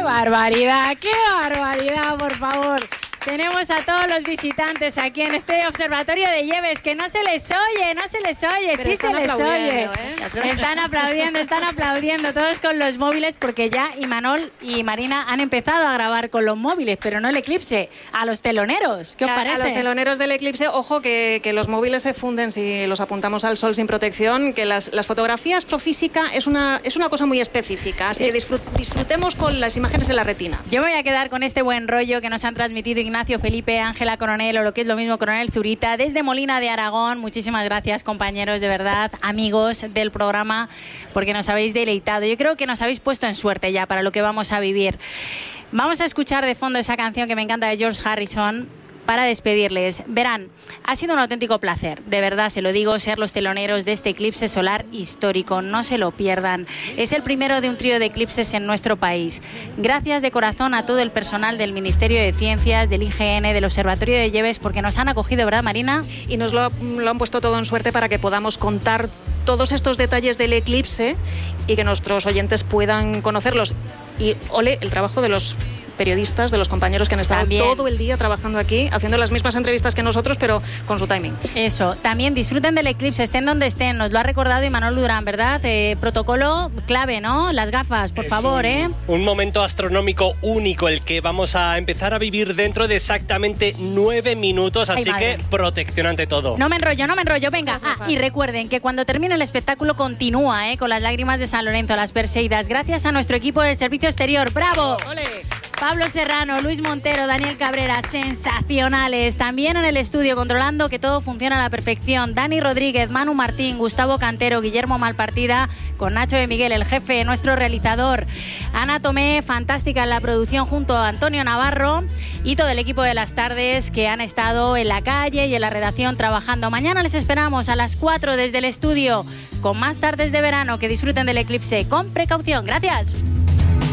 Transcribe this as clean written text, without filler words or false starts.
barbaridad! ¡Qué barbaridad, por favor! Tenemos a todos los visitantes aquí en este observatorio de Lleves, que no se les oye, Pero sí se les oye. Están aplaudiendo todos con los móviles, porque ya Imanol y Marina han empezado a grabar con los móviles, pero no el eclipse, a los teloneros. ¿Qué os parece? A los teloneros del eclipse, ojo que los móviles se funden si los apuntamos al sol sin protección, que las fotografía astrofísica es una cosa muy específica, así que disfrutemos con las imágenes en la retina. Yo me voy a quedar con este buen rollo que nos han transmitido Ignacio Felipe, Ángela Coronel, o lo que es lo mismo, Coronel Zurita, desde Molina de Aragón. Muchísimas gracias, compañeros, de verdad, amigos del programa, porque nos habéis deleitado. Yo creo que nos habéis puesto en suerte ya para lo que vamos a vivir. Vamos a escuchar de fondo esa canción que me encanta de George Harrison para despedirles. Verán, ha sido un auténtico placer, de verdad se lo digo, ser los teloneros de este eclipse solar histórico. No se lo pierdan. Es el primero de un trío de eclipses en nuestro país. Gracias de corazón a todo el personal del Ministerio de Ciencias, del IGN, del Observatorio de Lleves, porque nos han acogido, ¿verdad, Marina? Y nos lo han puesto todo en suerte para que podamos contar todos estos detalles del eclipse y que nuestros oyentes puedan conocerlos. Y ole el trabajo de los periodistas, de los compañeros que han estado todo el día trabajando aquí, haciendo las mismas entrevistas que nosotros, pero con su timing. Eso, también disfruten del eclipse, estén donde estén, nos lo ha recordado Imanol Durán, ¿verdad? Protocolo clave, ¿no? Las gafas, por favor, Un momento astronómico único, el que vamos a empezar a vivir dentro de exactamente 9 minutos, así que protección ante todo. No me enrollo, venga. Y recuerden que cuando termine el espectáculo continúa, con las lágrimas de San Lorenzo, las Perseidas, gracias a nuestro equipo del Servicio Exterior. ¡Bravo! ¡Ole! Pablo Serrano, Luis Montero, Daniel Cabrera, sensacionales. También en el estudio, controlando que todo funciona a la perfección, Dani Rodríguez, Manu Martín, Gustavo Cantero, Guillermo Malpartida, con Nacho de Miguel, el jefe, nuestro realizador. Ana Tomé, fantástica en la producción, junto a Antonio Navarro y todo el equipo de Las Tardes que han estado en la calle y en la redacción trabajando. Mañana les esperamos a las 4 desde el estudio con más Tardes de Verano. Que disfruten del eclipse con precaución. Gracias.